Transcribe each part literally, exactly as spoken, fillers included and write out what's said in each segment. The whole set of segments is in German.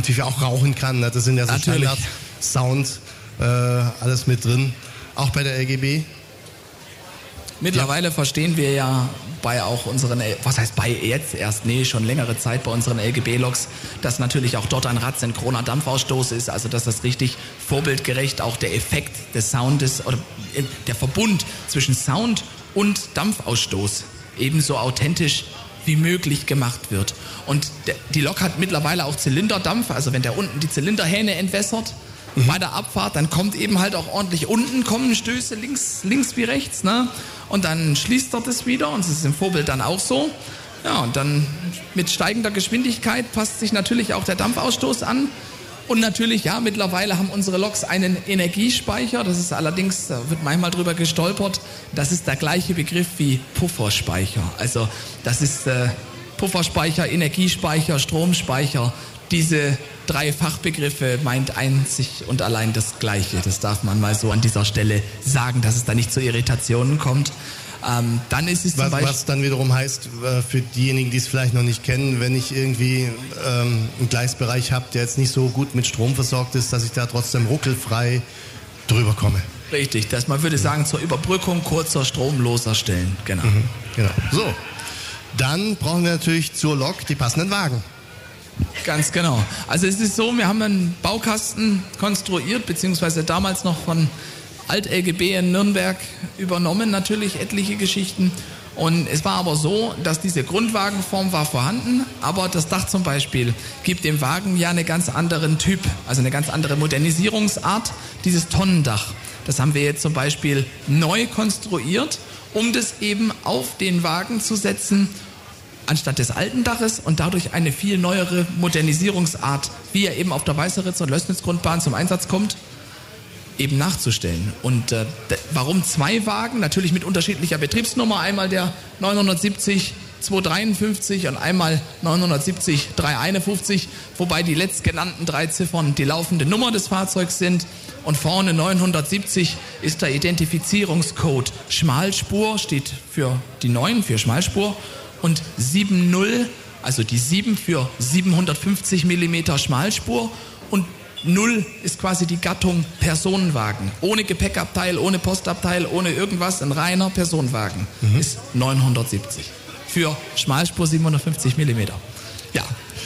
Lokomotive auch rauchen kann. Ne? Das sind ja so Standard-Sound, äh, alles mit drin. Auch bei der L G B? Mittlerweile ja. verstehen wir ja bei auch unseren, was heißt bei jetzt erst, nee, schon längere Zeit bei unseren L G B-Loks, dass natürlich auch dort ein radsynchroner Dampfausstoß ist, also dass das richtig vorbildgerecht auch der Effekt des Soundes oder der Verbund zwischen Sound und Dampfausstoß ebenso authentisch wie möglich gemacht wird. Und der, die Lok hat mittlerweile auch Zylinderdampf, also wenn der unten die Zylinderhähne entwässert, mhm. bei der Abfahrt, dann kommt eben halt auch ordentlich unten, kommen Stöße links, links wie rechts, ne? Und dann schließt er das wieder und das ist im Vorbild dann auch so. Ja, und dann mit steigender Geschwindigkeit passt sich natürlich auch der Dampfausstoß an. Und natürlich, ja, mittlerweile haben unsere Loks einen Energiespeicher. Das ist allerdings, da wird manchmal drüber gestolpert, das ist der gleiche Begriff wie Pufferspeicher. Also das ist äh, Pufferspeicher, Energiespeicher, Stromspeicher. Diese drei Fachbegriffe meint einzig und allein das Gleiche. Das darf man mal so an dieser Stelle sagen, dass es da nicht zu Irritationen kommt. Ähm, dann ist es was, zum Beispiel was dann wiederum heißt, äh, für diejenigen, die es vielleicht noch nicht kennen, wenn ich irgendwie ähm, einen Gleisbereich habe, der jetzt nicht so gut mit Strom versorgt ist, dass ich da trotzdem ruckelfrei drüber komme. Richtig, dass man würde sagen, zur Überbrückung kurzer stromloser Stellen. Genau. Mhm, genau. So, dann brauchen wir natürlich zur Lok die passenden Wagen. Ganz genau. Also es ist so, wir haben einen Baukasten konstruiert, beziehungsweise damals noch von Alt-L G B in Nürnberg übernommen, natürlich etliche Geschichten. Und es war aber so, dass diese Grundwagenform war vorhanden, aber das Dach zum Beispiel gibt dem Wagen ja einen ganz anderen Typ, also eine ganz andere Modernisierungsart, dieses Tonnendach. Das haben wir jetzt zum Beispiel neu konstruiert, um das eben auf den Wagen zu setzen, anstatt des alten Daches und dadurch eine viel neuere Modernisierungsart, wie er eben auf der Weißeritz- und Lößnitz-Grundbahn zum Einsatz kommt, eben nachzustellen. Und äh, warum zwei Wagen? Natürlich mit unterschiedlicher Betriebsnummer. Einmal der neunhundertsiebzig zweihundertdreiundfünfzig und einmal neunhundertsiebzig dreihunderteinundfünfzig, wobei die letztgenannten drei Ziffern die laufende Nummer des Fahrzeugs sind. Und vorne neunhundertsiebzig ist der Identifizierungscode Schmalspur, steht für die neun, für Schmalspur. Und sieben null, also die sieben für siebenhundertfünfzig Millimeter Schmalspur. Und null ist quasi die Gattung Personenwagen. Ohne Gepäckabteil, ohne Postabteil, ohne irgendwas, ein reiner Personenwagen mhm. ist neunhundertsiebzig. Für Schmalspur siebenhundertfünfzig Millimeter. Ja.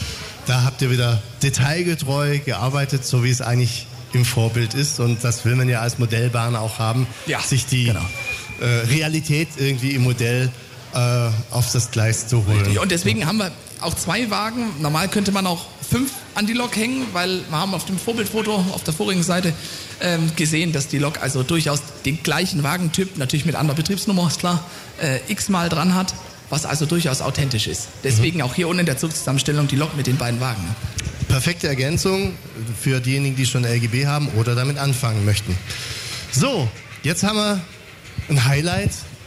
Da habt ihr wieder detailgetreu gearbeitet, so wie es eigentlich im Vorbild ist. Und das will man ja als Modellbahn auch haben, ja, sich die genau. äh, Realität irgendwie im Modell äh, auf das Gleis zu holen. Richtig. Und deswegen haben wir auch zwei Wagen. Normal könnte man auch fünf an die Lok hängen, weil wir haben auf dem Vorbildfoto auf der vorigen Seite ähm, gesehen, dass die Lok also durchaus den gleichen Wagentyp, natürlich mit anderer Betriebsnummer, ist klar, äh, x-mal dran hat, was also durchaus authentisch ist. Deswegen mhm. auch hier unten in der Zugzusammenstellung die Lok mit den beiden Wagen. Perfekte Ergänzung für diejenigen, die schon L G B haben oder damit anfangen möchten. So, jetzt haben wir ein Highlight.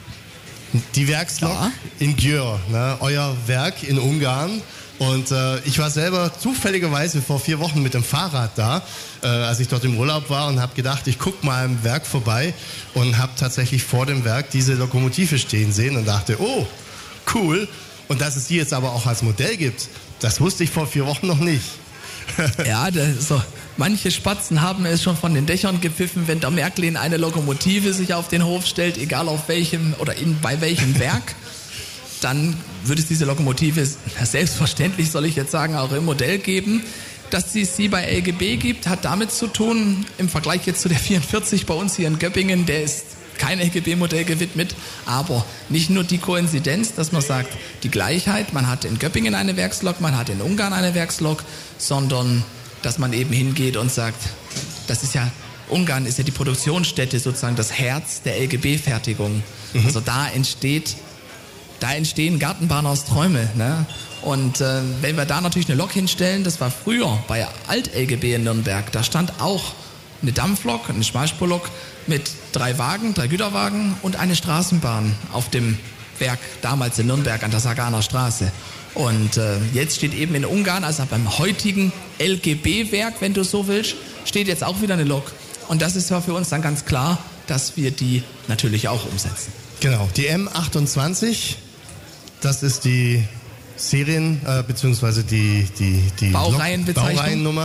Die Werkslok ja. in Győr, ne, euer Werk in Ungarn. Und äh, ich war selber zufälligerweise vor vier Wochen mit dem Fahrrad da, äh, als ich dort im Urlaub war und habe gedacht, ich gucke mal im Werk vorbei und habe tatsächlich vor dem Werk diese Lokomotive stehen sehen und dachte, oh, cool. Und dass es die jetzt aber auch als Modell gibt, das wusste ich vor vier Wochen noch nicht. Ja, das so. Manche Spatzen haben es schon von den Dächern gepfiffen, wenn der Märklin eine Lokomotive sich auf den Hof stellt, egal auf welchem oder in, bei welchem Werk, dann würde es diese Lokomotive selbstverständlich, soll ich jetzt sagen, auch im Modell geben. Dass es sie bei L G B gibt, hat damit zu tun, im Vergleich jetzt zu der vierundvierzig bei uns hier in Göppingen, der ist kein L G B-Modell gewidmet, aber nicht nur die Koinzidenz, dass man sagt, die Gleichheit, man hat in Göppingen eine Werkslok, man hat in Ungarn eine Werkslok, sondern dass man eben hingeht und sagt, das ist ja, Ungarn ist ja die Produktionsstätte, sozusagen das Herz der L G B-Fertigung. Mhm. Also da entsteht, da entstehen Gartenbahners Träume, ne? Und äh, wenn wir da natürlich eine Lok hinstellen, das war früher bei Alt-L G B in Nürnberg, da stand auch eine Dampflok, eine Schmalspurlok mit drei Wagen, drei Güterwagen und eine Straßenbahn auf dem Werk damals in Nürnberg an der Saganer Straße. Und äh, jetzt steht eben in Ungarn, also beim heutigen L G B-Werk, wenn du so willst, steht jetzt auch wieder eine Lok. Und das ist ja für uns dann ganz klar, dass wir die natürlich auch umsetzen. Genau, die M achtundzwanzig, das ist die Serien, äh, beziehungsweise die, die, die Baureihenbezeichnung. Baureihennummer.